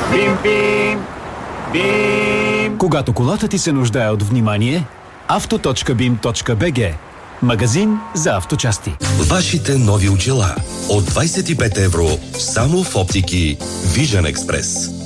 Бим-бим! Бим! Когато колата ти се нуждае от внимание, auto.bim.bg. Магазин за авточасти. Вашите нови очила от 25 евро само в оптики Vision Express.